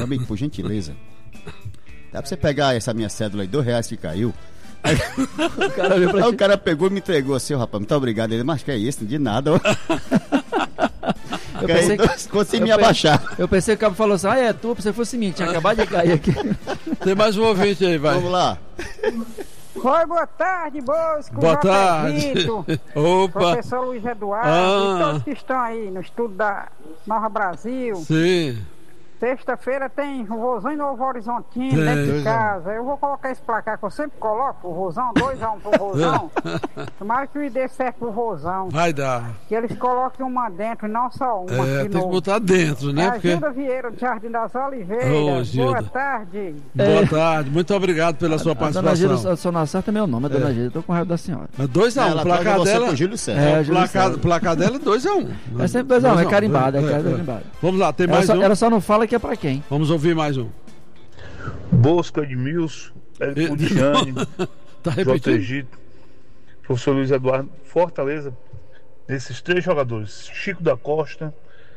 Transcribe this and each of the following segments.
amigo, por gentileza, dá pra você pegar essa minha cédula aí, R$2 que caiu? Aí, o cara pegou e me entregou assim, rapaz, muito obrigado. Ele, mas que é isso, de nada. Eu pensei consegui me abaixar. Eu pensei que o cabo falou assim, é tu, se fosse mim, tinha acabado de cair aqui. Tem mais um ouvinte aí, vai. Vamos lá. Oi, boa tarde, Bosco. Boa tarde. Opa. Professor Luiz Eduardo e todos que estão aí no estudo da Nova Brasil. Sim. Sexta-feira tem o Vozão e Novo Horizontino dentro de casa. Eu vou colocar esse placar que eu sempre coloco, o Vozão, 2-1 pro Vozão. Tomara que me dê certo pro Vozão. Vai dar. Que eles coloquem uma dentro e não só uma. Tem que botar dentro, né? Porque... Gilda Vieira, do Jardim das Oliveiras. Boa tarde. Boa tarde, muito obrigado pela sua participação. Dona Gilda, só não acerta meu nome, Dona Gilda, eu tô com raiva da senhora. 2-1, o placar dela. Placar dela é 2-1. É sempre 2-1, é carimbado, carimbado. Vamos lá, tem mais um. Ela só não fala que é pra quem. Vamos ouvir mais um. Bosco, Edmilson, Pudiane, tá repetindo? Egito, professor Luiz Eduardo, Fortaleza, desses 3 jogadores, Chico da Costa,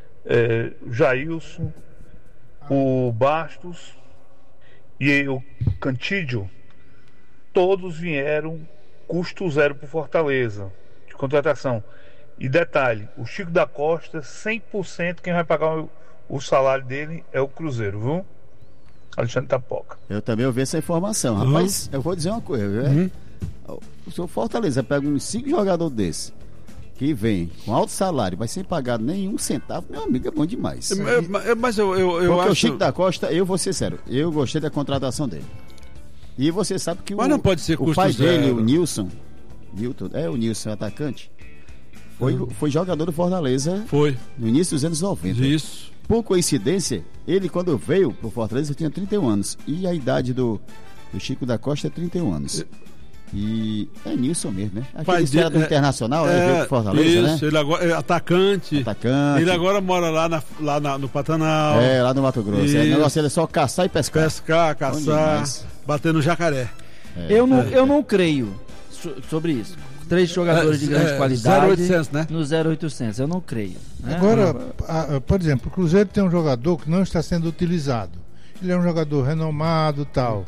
Jailson, o Bastos e o Cantídio, todos vieram custo zero para Fortaleza de contratação. E detalhe, o Chico da Costa, 100% quem vai pagar o salário dele é o Cruzeiro, viu? Alexandre Tapoca. Eu também ouvi essa informação, rapaz. Eu vou dizer uma coisa, viu? O seu Fortaleza pega uns 5 jogadores desses que vem com alto salário, mas sem pagar nenhum centavo, meu amigo, é bom demais. Mas eu porque acho... o Chico da Costa, eu vou ser sério, eu gostei da contratação dele. E você sabe que mas não pode ser o pai zero. dele, o Nilson, o Nilson, atacante, foi jogador do Fortaleza no início dos anos 90. Isso. Por coincidência, ele quando veio pro Fortaleza tinha 31 anos. E a idade do Chico da Costa é 31 anos. E é Nilson mesmo, né? Aquele era do Internacional, ele veio pro Fortaleza, né? Isso, ele agora é atacante. Ele agora mora lá no Pantanal. Lá no Mato Grosso. O negócio dele é só caçar e pescar. Caçar, bater no jacaré. Eu não creio sobre isso. 3 jogadores de grande qualidade 0800, né? No 0800, eu não creio, né? Agora, por exemplo, o Cruzeiro tem um jogador que não está sendo utilizado. Ele é um jogador renomado, tal.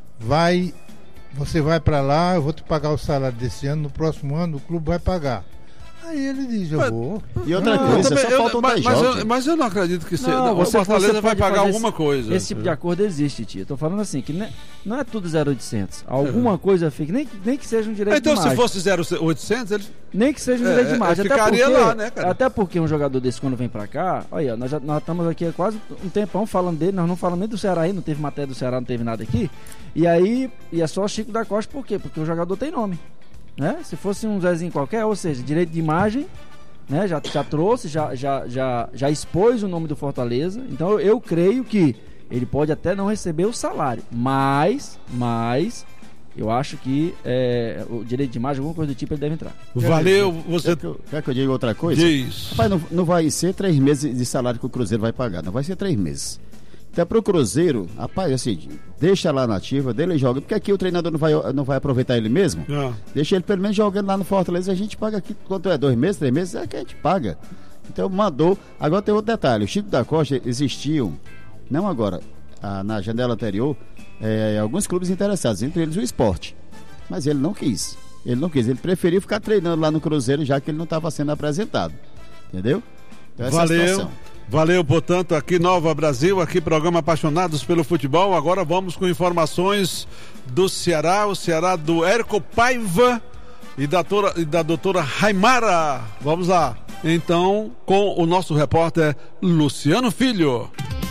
Você vai para lá, eu vou te pagar o salário desse ano, no próximo ano o clube vai pagar. Aí ele diz, eu vou. E outra coisa, só faltam 10 jogos. Mas eu não acredito que o Fortaleza vai pagar alguma coisa. Esse tipo de acordo existe, tio. Eu tô falando assim, que não é tudo 0800. Alguma coisa fica, nem que seja um direito de imagem. Então se fosse 0800, eles... Nem que seja um direito de imagem. Ficaria lá, né, cara? Até porque um jogador desse, quando vem pra cá, olha, nós estamos aqui há quase um tempão falando dele, nós não falamos nem do Ceará aí, não teve matéria do Ceará, não teve nada aqui. E aí, é só Chico da Costa, por quê? Porque o jogador tem nome, né? Se fosse um Zezinho qualquer, ou seja, direito de imagem, né? Já trouxe, já expôs o nome do Fortaleza. Então eu creio que ele pode até não receber o salário, mas eu acho que o direito de imagem, alguma coisa do tipo, ele deve entrar. Valeu, você... Quer que eu diga outra coisa? Diz. Rapaz, não vai ser 3 meses de salário que o Cruzeiro vai pagar, não vai ser 3 meses. Então pro Cruzeiro, rapaz, assim, deixa lá na ativa, dele joga, porque aqui o treinador não vai aproveitar ele mesmo. Deixa ele pelo menos jogando lá no Fortaleza, a gente paga aqui, quanto é, 2 meses, 3 meses, é que a gente paga. Então mandou. Agora tem outro detalhe, o Chico da Costa existiu, não agora, na janela anterior, alguns clubes interessados, entre eles o Sport, mas ele não quis, ele preferiu ficar treinando lá no Cruzeiro, já que ele não estava sendo apresentado, entendeu? Então essa é a situação. Valeu, portanto, aqui Nova Brasil, aqui programa Apaixonados pelo Futebol. Agora vamos com informações do Ceará, o Ceará do Érico Paiva e da doutora Raimara. Vamos lá, então, com o nosso repórter Luciano Filho.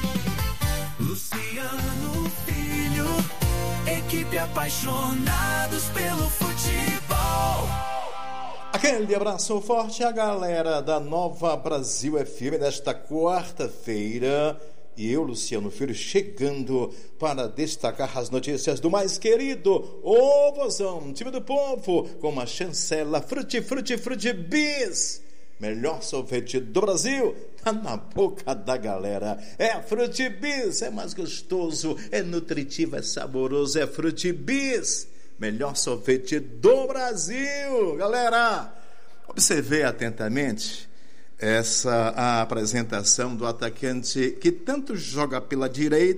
Luciano Filho, equipe Apaixonados pelo Futebol. Aquele abraço forte à galera da Nova Brasil FM nesta quarta-feira. E eu, Luciano Filho, chegando para destacar as notícias do mais querido O Vozão, time do povo, com uma chancela Frutti Bis. Melhor sorvete do Brasil, tá na boca da galera. É Frutti Bis, é mais gostoso, é nutritivo, é saboroso, é Frutti Bis. Melhor sorvete do Brasil. Galera, observei atentamente a apresentação do atacante que tanto joga pela direita